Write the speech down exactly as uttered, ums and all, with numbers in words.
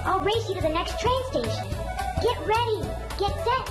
I'll race you to the next train station. Get ready. Get set.